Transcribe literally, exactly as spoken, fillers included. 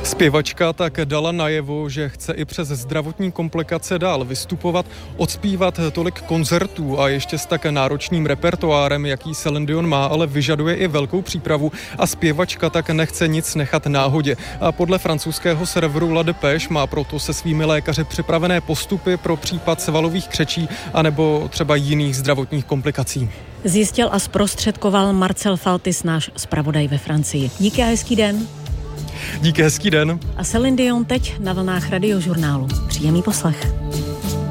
Zpěvačka tak dala najevo, že chce i přes zdravotní komplikace dál vystupovat, odspívat tolik koncertů a ještě s tak náročným repertoárem, jaký Celine Dion má, ale vyžaduje i velkou přípravu a zpěvačka tak nechce nic nechat náhodě. A podle francouzského serveru La Dépêche má proto se svými lékaři připravené postupy pro případ svalových křečí anebo třeba jiných zdravotních komplikací. Zjistil a zprostředkoval Marcel Faltis, náš zpravodaj ve Francii. Díky a hezký den. Díky, hezký den. A Celine Dion teď na vlnách Radiožurnálu. Příjemný poslech.